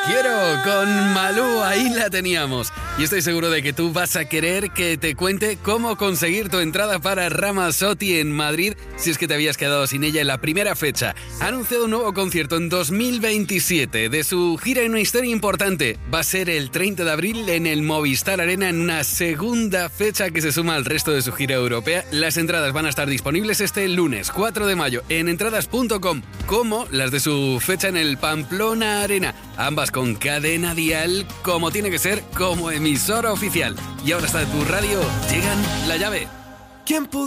Quiero con Malú, ahí la teníamos. Y estoy seguro de que tú vas a querer que te cuente cómo conseguir tu entrada para Ramazzotti en Madrid si es que te habías quedado sin ella en la primera fecha. Ha anunciado un nuevo concierto en 2027 de su gira en una historia importante. Va a ser el 30 de abril en el Movistar Arena en una segunda fecha que se suma al resto de su gira europea. Las entradas van a estar disponibles este lunes 4 de mayo en entradas.com, como las de su fecha en el Pamplona Arena. Ambas con cadena dial, como tiene que ser, como emisora oficial. Y ahora está de tu radio, llegan La Llave. ¿Quién pudo